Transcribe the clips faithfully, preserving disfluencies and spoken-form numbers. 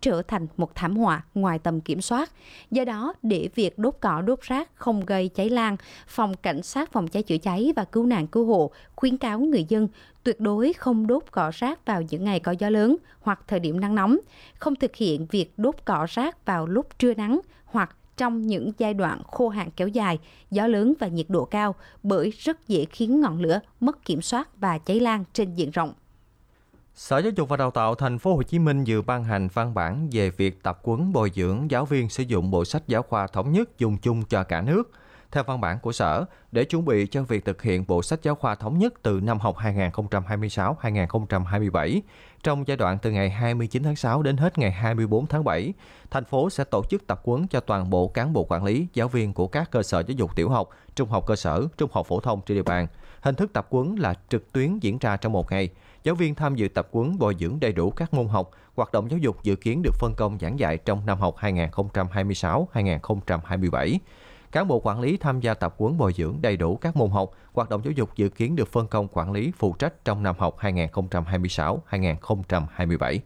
trở thành một thảm họa ngoài tầm kiểm soát. Do đó, để việc đốt cỏ đốt rác không gây cháy lan, Phòng Cảnh sát Phòng cháy chữa cháy và Cứu nạn Cứu hộ khuyến cáo người dân tuyệt đối không đốt cỏ rác vào những ngày có gió lớn hoặc thời điểm nắng nóng, không thực hiện việc đốt cỏ rác vào lúc trưa nắng hoặc trong những giai đoạn khô hạn kéo dài, gió lớn và nhiệt độ cao, bởi rất dễ khiến ngọn lửa mất kiểm soát và cháy lan trên diện rộng. Sở Giáo dục và Đào tạo Thành phố Hồ Chí Minh vừa ban hành văn bản về việc tập huấn bồi dưỡng giáo viên sử dụng bộ sách giáo khoa thống nhất dùng chung cho cả nước. Theo văn bản của Sở, để chuẩn bị cho việc thực hiện bộ sách giáo khoa thống nhất từ năm học hai nghìn không trăm hai mươi sáu hai nghìn không trăm hai mươi bảy, trong giai đoạn từ ngày hai mươi chín tháng sáu đến hết ngày hai mươi tư tháng bảy, thành phố sẽ tổ chức tập huấn cho toàn bộ cán bộ quản lý, giáo viên của các cơ sở giáo dục tiểu học, trung học cơ sở, trung học phổ thông trên địa bàn. Hình thức tập huấn là trực tuyến diễn ra trong một ngày. Giáo viên tham dự tập huấn bồi dưỡng đầy đủ các môn học, hoạt động giáo dục dự kiến được phân công giảng dạy trong năm học hai nghìn không trăm hai mươi sáu hai nghìn không trăm hai mươi bảy. Cán bộ quản lý tham gia tập huấn bồi dưỡng đầy đủ các môn học, hoạt động giáo dục dự kiến được phân công quản lý phụ trách trong năm học hai nghìn không trăm hai mươi sáu hai nghìn không trăm hai mươi bảy.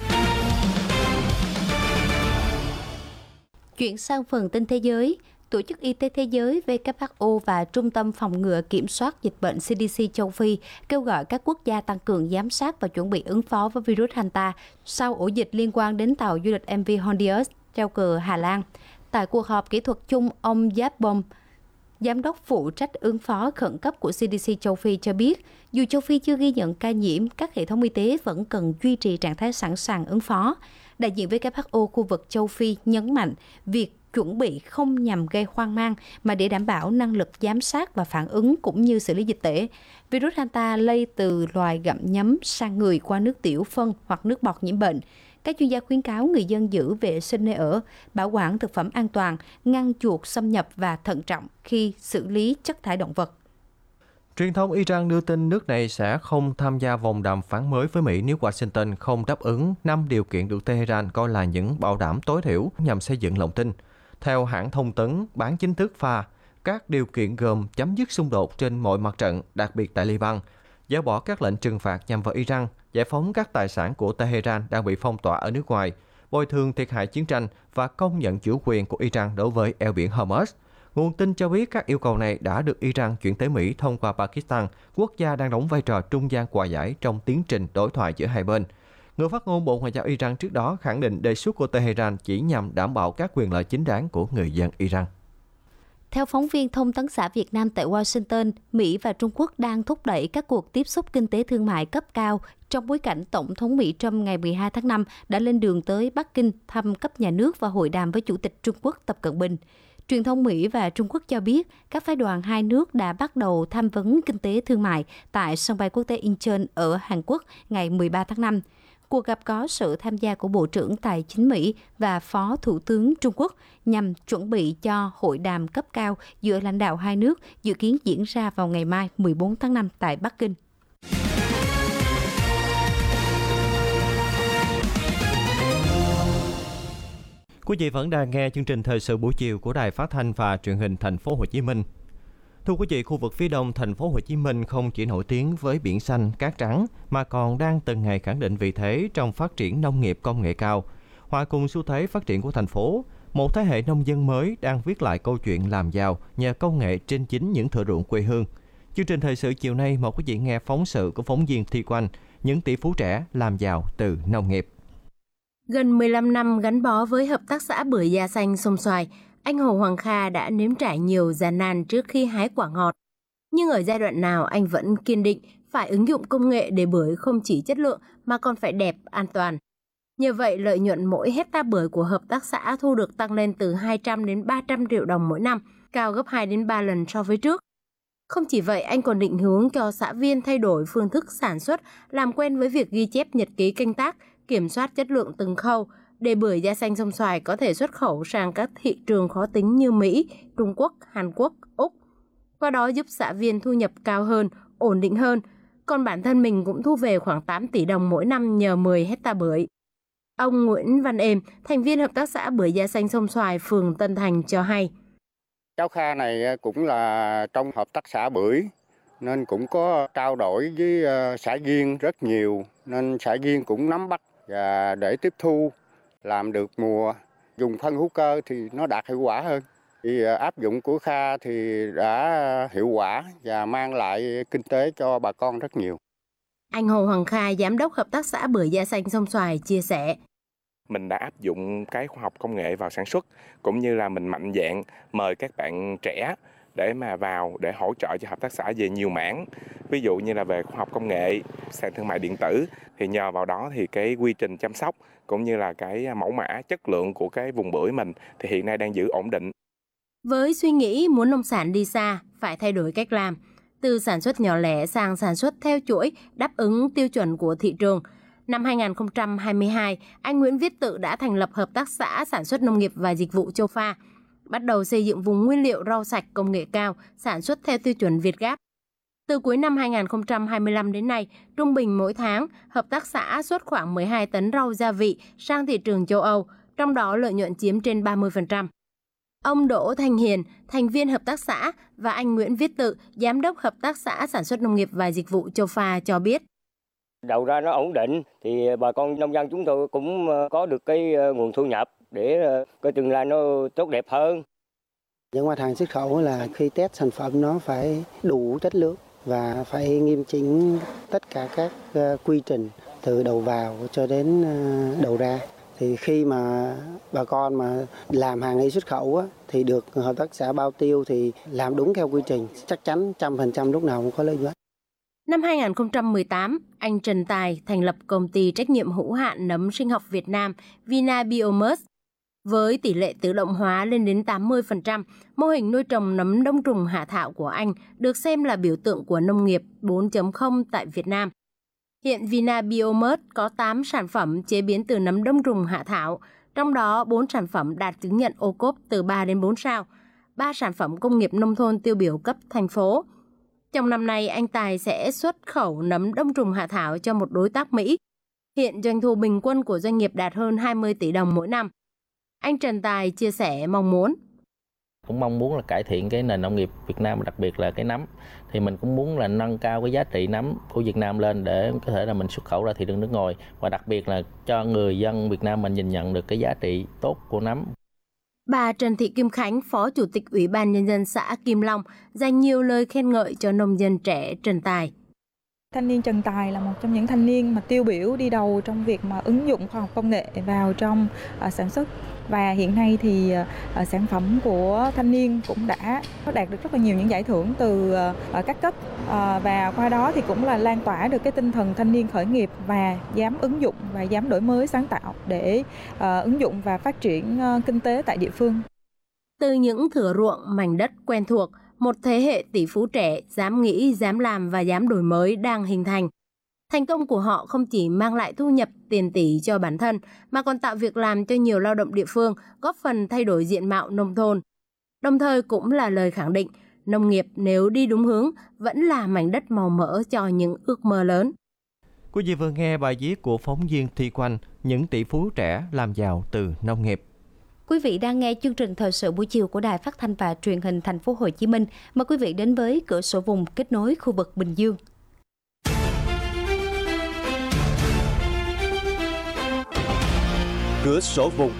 Chuyển sang phần tin thế giới, Tổ chức Y tế Thế giới W H O và Trung tâm Phòng ngừa Kiểm soát Dịch bệnh C D C châu Phi kêu gọi các quốc gia tăng cường giám sát và chuẩn bị ứng phó với virus Hanta sau ổ dịch liên quan đến tàu du lịch M V Hondius treo cờ Hà Lan. Tại cuộc họp kỹ thuật chung, ông Jaap Bom, Giám đốc phụ trách ứng phó khẩn cấp của C D C châu Phi cho biết, dù châu Phi chưa ghi nhận ca nhiễm, các hệ thống y tế vẫn cần duy trì trạng thái sẵn sàng ứng phó. Đại diện W H O khu vực châu Phi nhấn mạnh việc chuẩn bị không nhằm gây hoang mang mà để đảm bảo năng lực giám sát và phản ứng cũng như xử lý dịch tễ. Virus Hanta lây từ loài gặm nhấm sang người qua nước tiểu, phân hoặc nước bọt nhiễm bệnh. Các chuyên gia khuyến cáo người dân giữ vệ sinh nơi ở, bảo quản thực phẩm an toàn, ngăn chuột xâm nhập và thận trọng khi xử lý chất thải động vật. Truyền thông Iran đưa tin nước này sẽ không tham gia vòng đàm phán mới với Mỹ nếu Washington không đáp ứng năm điều kiện được Tehran coi là những bảo đảm tối thiểu nhằm xây dựng lòng tin. Theo hãng thông tấn bán chính thức Pha, các điều kiện gồm chấm dứt xung đột trên mọi mặt trận, đặc biệt tại Liban, dỡ bỏ các lệnh trừng phạt nhằm vào Iran, giải phóng các tài sản của Tehran đang bị phong tỏa ở nước ngoài, bồi thường thiệt hại chiến tranh và công nhận chủ quyền của Iran đối với eo biển Hormuz. Nguồn tin cho biết các yêu cầu này đã được Iran chuyển tới Mỹ thông qua Pakistan, quốc gia đang đóng vai trò trung gian hòa giải trong tiến trình đối thoại giữa hai bên. Người phát ngôn Bộ Ngoại giao Iran trước đó khẳng định đề xuất của Tehran chỉ nhằm đảm bảo các quyền lợi chính đáng của người dân Iran. Theo phóng viên Thông tấn xã Việt Nam tại Washington, Mỹ và Trung Quốc đang thúc đẩy các cuộc tiếp xúc kinh tế thương mại cấp cao trong bối cảnh Tổng thống Mỹ Trump ngày mười hai tháng năm đã lên đường tới Bắc Kinh thăm cấp nhà nước và hội đàm với Chủ tịch Trung Quốc Tập Cận Bình. Truyền thông Mỹ và Trung Quốc cho biết các phái đoàn hai nước đã bắt đầu tham vấn kinh tế thương mại tại sân bay quốc tế Incheon ở Hàn Quốc ngày mười ba tháng năm. Cuộc gặp có sự tham gia của Bộ trưởng Tài chính Mỹ và Phó Thủ tướng Trung Quốc nhằm chuẩn bị cho hội đàm cấp cao giữa lãnh đạo hai nước dự kiến diễn ra vào ngày mai mười bốn tháng năm tại Bắc Kinh. Quý vị vẫn đang nghe chương trình thời sự buổi chiều của Đài Phát thanh và Truyền hình Thành phố Hồ Chí Minh. Thưa quý vị, khu vực phía đông Thành phố Hồ Chí Minh không chỉ nổi tiếng với biển xanh, cát trắng mà còn đang từng ngày khẳng định vị thế trong phát triển nông nghiệp công nghệ cao. Hòa cùng xu thế phát triển của thành phố, một thế hệ nông dân mới đang viết lại câu chuyện làm giàu nhờ công nghệ trên chính những thửa ruộng quê hương. Chương trình thời sự chiều nay mời quý vị nghe phóng sự của phóng viên Thi Quanh, những tỷ phú trẻ làm giàu từ nông nghiệp. Gần mười lăm năm gắn bó với hợp tác xã bưởi da xanh Sông Xoài, anh Hồ Hoàng Kha đã nếm trải nhiều gian nan trước khi hái quả ngọt. Nhưng ở giai đoạn nào anh vẫn kiên định phải ứng dụng công nghệ để bưởi không chỉ chất lượng mà còn phải đẹp, an toàn. Nhờ vậy, lợi nhuận mỗi hecta bưởi của hợp tác xã thu được tăng lên từ hai trăm đến ba trăm triệu đồng mỗi năm, cao gấp hai đến ba lần so với trước. Không chỉ vậy, anh còn định hướng cho xã viên thay đổi phương thức sản xuất, làm quen với việc ghi chép nhật ký canh tác, kiểm soát chất lượng từng khâu, để bưởi da xanh Sông Xoài có thể xuất khẩu sang các thị trường khó tính như Mỹ, Trung Quốc, Hàn Quốc, Úc. Qua đó giúp xã viên thu nhập cao hơn, ổn định hơn, còn bản thân mình cũng thu về khoảng tám tỷ đồng mỗi năm nhờ mười hecta bưởi. Ông Nguyễn Văn Êm, thành viên hợp tác xã bưởi da xanh Sông Xoài, phường Tân Thành cho hay. Cháu Kha này cũng là trong hợp tác xã bưởi nên cũng có trao đổi với xã viên rất nhiều, nên xã viên cũng nắm bắt và để tiếp thu làm được mùa, dùng phân hữu cơ thì nó đạt hiệu quả hơn. Thì áp dụng của Kha thì đã hiệu quả và mang lại kinh tế cho bà con rất nhiều. Anh Hồ Hoàng Kha, giám đốc hợp tác xã bưởi da xanh Sông Xoài chia sẻ. Mình đã áp dụng cái khoa học công nghệ vào sản xuất, cũng như là mình mạnh dạn mời các bạn trẻ để mà vào để hỗ trợ cho hợp tác xã về nhiều mảng. Ví dụ như là về khoa học công nghệ, sàn thương mại điện tử, thì nhờ vào đó thì cái quy trình chăm sóc cũng như là cái mẫu mã chất lượng của cái vùng bưởi mình thì hiện nay đang giữ ổn định. Với suy nghĩ muốn nông sản đi xa, phải thay đổi cách làm. Từ sản xuất nhỏ lẻ sang sản xuất theo chuỗi đáp ứng tiêu chuẩn của thị trường. Năm hai nghìn không trăm hai mươi hai, anh Nguyễn Viết Tự đã thành lập Hợp tác xã Sản xuất Nông nghiệp và Dịch vụ Châu Pha, bắt đầu xây dựng vùng nguyên liệu rau sạch công nghệ cao, sản xuất theo tiêu chuẩn Việt Gáp. Từ cuối năm hai nghìn không trăm hai mươi lăm đến nay, trung bình mỗi tháng, hợp tác xã xuất khoảng mười hai tấn rau gia vị sang thị trường châu Âu, trong đó lợi nhuận chiếm trên ba mươi phần trăm. Ông Đỗ Thanh Hiền, thành viên hợp tác xã, và anh Nguyễn Viết Tự, giám đốc Hợp tác xã Sản xuất Nông nghiệp và Dịch vụ Châu Pha cho biết. Đầu ra nó ổn định thì bà con nông dân chúng tôi cũng có được cái nguồn thu nhập để cái tương lai nó tốt đẹp hơn. Những mặt hàng xuất khẩu là khi test sản phẩm nó phải đủ chất lượng và phải nghiêm chỉnh tất cả các quy trình từ đầu vào cho đến đầu ra. Thì khi mà bà con mà làm hàng đi xuất khẩu á, thì được hợp tác xã bao tiêu thì làm đúng theo quy trình, chắc chắn một trăm phần trăm lúc nào cũng có lợi nhuận. Năm hai nghìn không trăm mười tám, anh Trần Tài thành lập công ty trách nhiệm hữu hạn nấm sinh học Việt Nam Vinabiomus. Với tỷ lệ tự động hóa lên đến tám mươi phần trăm, mô hình nuôi trồng nấm đông trùng hạ thảo của anh được xem là biểu tượng của nông nghiệp bốn chấm không tại Việt Nam. Hiện Vinabiomus có tám sản phẩm chế biến từ nấm đông trùng hạ thảo, trong đó bốn sản phẩm đạt chứng nhận ô cốp từ ba đến bốn sao, ba sản phẩm công nghiệp nông thôn tiêu biểu cấp thành phố. Trong năm nay, anh Tài sẽ xuất khẩu nấm đông trùng hạ thảo cho một đối tác Mỹ. Hiện doanh thu bình quân của doanh nghiệp đạt hơn hai mươi tỷ đồng mỗi năm. Anh Trần Tài chia sẻ mong muốn. Cũng mong muốn là cải thiện cái nền nông nghiệp Việt Nam, đặc biệt là cái nấm. Thì mình cũng muốn là nâng cao cái giá trị nấm của Việt Nam lên để có thể là mình xuất khẩu ra thị trường nước ngoài. Và đặc biệt là cho người dân Việt Nam mình nhìn nhận được cái giá trị tốt của nấm. Bà Trần Thị Kim Khánh, Phó Chủ tịch Ủy ban Nhân dân xã Kim Long, dành nhiều lời khen ngợi cho nông dân trẻ Trần Tài. Thanh niên Trần Tài là một trong những thanh niên mà tiêu biểu đi đầu trong việc mà ứng dụng khoa học công nghệ vào trong uh, sản xuất. Và hiện nay thì uh, sản phẩm của thanh niên cũng đã đạt được rất là nhiều những giải thưởng từ uh, các cấp. Uh, và qua đó thì cũng là lan tỏa được cái tinh thần thanh niên khởi nghiệp và dám ứng dụng và dám đổi mới sáng tạo để uh, ứng dụng và phát triển uh, kinh tế tại địa phương. Từ những thửa ruộng mảnh đất quen thuộc, một thế hệ tỷ phú trẻ dám nghĩ, dám làm và dám đổi mới đang hình thành. Thành công của họ không chỉ mang lại thu nhập tiền tỷ cho bản thân, mà còn tạo việc làm cho nhiều lao động địa phương, góp phần thay đổi diện mạo nông thôn. Đồng thời cũng là lời khẳng định, nông nghiệp nếu đi đúng hướng vẫn là mảnh đất màu mỡ cho những ước mơ lớn. Quý vị vừa nghe bài viết của phóng viên Thi Quanh, những tỷ phú trẻ làm giàu từ nông nghiệp. Quý vị đang nghe chương trình thời sự buổi chiều của Đài Phát thanh và Truyền hình Thành phố Hồ Chí Minh. Mời quý vị đến với cửa sổ vùng kết nối khu vực Bình Dương. Cửa sổ vùng.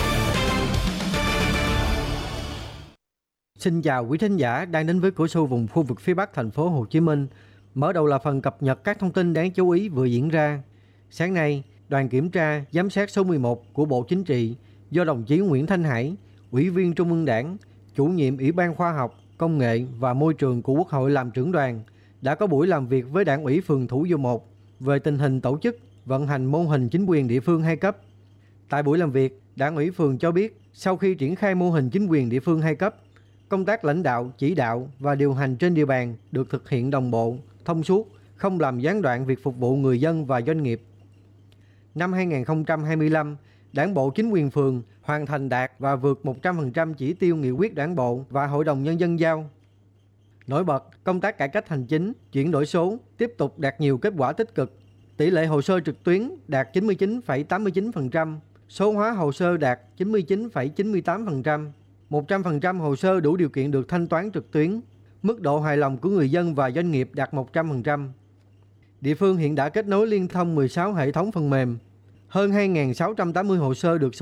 Xin chào quý thính giả đang đến với cửa sổ vùng khu vực phía Bắc Thành phố Hồ Chí Minh. Mở đầu là phần cập nhật các thông tin đáng chú ý vừa diễn ra. Sáng nay, đoàn kiểm tra giám sát số mười một của Bộ Chính trị do đồng chí Nguyễn Thanh Hải, Ủy viên Trung ương Đảng, Chủ nhiệm Ủy ban Khoa học, Công nghệ và Môi trường của Quốc hội làm trưởng đoàn, đã có buổi làm việc với Đảng ủy phường Thủ Dầu Một về tình hình tổ chức, vận hành mô hình chính quyền địa phương hai cấp. Tại buổi làm việc, Đảng ủy phường cho biết sau khi triển khai mô hình chính quyền địa phương hai cấp, công tác lãnh đạo, chỉ đạo và điều hành trên địa bàn được thực hiện đồng bộ, thông suốt, không làm gián đoạn việc phục vụ người dân và doanh nghiệp. Năm hai nghìn không trăm hai mươi lăm, Đảng bộ chính quyền phường hoàn thành đạt và vượt một trăm phần trăm chỉ tiêu nghị quyết Đảng bộ và Hội đồng Nhân dân giao. Nổi bật, công tác cải cách hành chính, chuyển đổi số tiếp tục đạt nhiều kết quả tích cực. Tỷ lệ hồ sơ trực tuyến đạt chín mươi chín phẩy tám mươi chín phần trăm, số hóa hồ sơ đạt chín mươi chín phẩy chín mươi tám phần trăm, một trăm phần trăm hồ sơ đủ điều kiện được thanh toán trực tuyến. Mức độ hài lòng của người dân và doanh nghiệp đạt một trăm phần trăm. Địa phương hiện đã kết nối liên thông mười sáu hệ thống phần mềm. Hơn hai nghìn sáu trăm tám mươi hồ sơ được